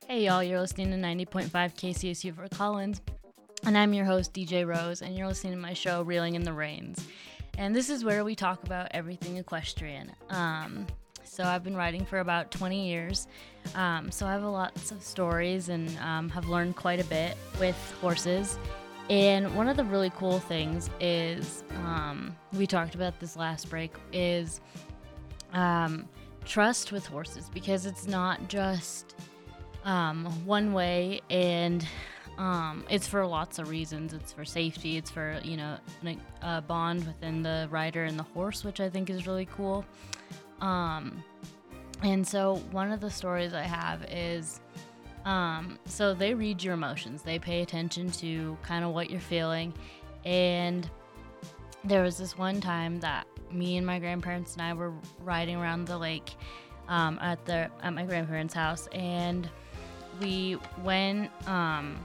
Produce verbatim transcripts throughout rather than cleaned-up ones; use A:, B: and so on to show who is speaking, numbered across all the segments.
A: Hey y'all, you're listening to ninety point five K C S U Fort Collins, and I'm your host D J Rose, and you're listening to my show Reeling in the Reins. And this is where we talk about everything equestrian. Um, so I've been riding for about twenty years, um, so I have lots of stories and um, have learned quite a bit with horses. And one of the really cool things is, um, we talked about this last break, is um, trust with horses, because it's not just um, one way, and um, it's for lots of reasons. It's for safety, it's for, you know, a bond within the rider and the horse, which I think is really cool. Um, and so one of the stories I have is, um, so they read your emotions. They pay attention to kind of what you're feeling. And there was this one time that me and my grandparents and I were riding around the lake um, at the at my grandparents' house, and we went, um,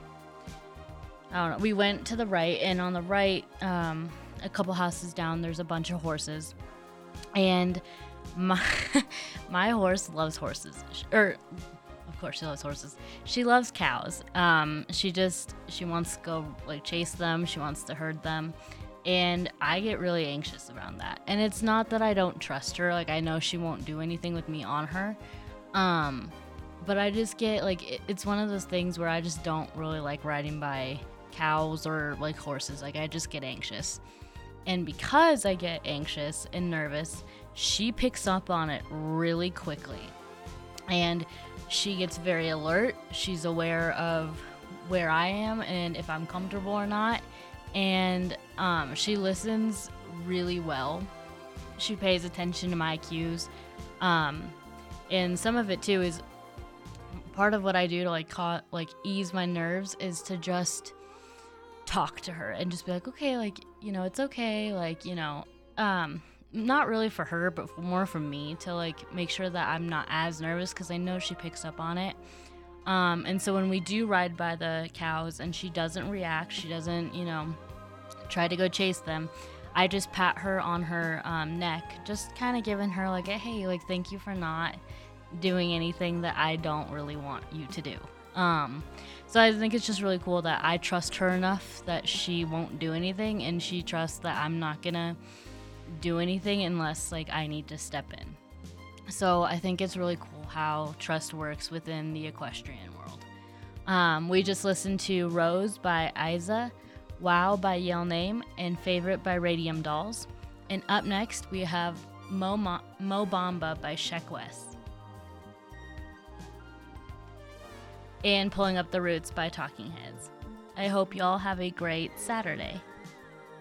A: I don't know, we went to the right, and on the right, um, a couple houses down, there's a bunch of horses, and my my horse loves horses, or of course she loves horses. She loves cows. Um, she just she wants to go like chase them. She wants to herd them. And I get really anxious around that. And it's not that I don't trust her. Like, I know she won't do anything with me on her. Um, but I just get, like, it, it's one of those things where I just don't really like riding by cows or, like, horses. Like, I just get anxious. And because I get anxious and nervous, she picks up on it really quickly. And she gets very alert. She's aware of where I am and if I'm comfortable or not. And um, she listens really well. She pays attention to my cues. Um, and some of it too is part of what I do to like ca- like ease my nerves is to just talk to her and just be like, okay, like, you know, it's okay. Like, you know, um, not really for her, but for, more for me to like make sure that I'm not as nervous, because I know she picks up on it. Um, and so when we do ride by the cows and she doesn't react, she doesn't, you know, try to go chase them, I just pat her on her um, neck, just kind of giving her like a, hey, like, thank you for not doing anything that I don't really want you to do. Um, so I think it's just really cool that I trust her enough that she won't do anything, and she trusts that I'm not gonna do anything unless like I need to step in. So I think it's really cool how trust works within the equestrian world. Um, we just listened to Rose by Isa, Wow by Yell Name, and Favorite by Radium Dolls. And up next, we have Mo, Mo, Mo Bamba by Sheck West. And Pulling Up the Roots by Talking Heads. I hope y'all have a great Saturday.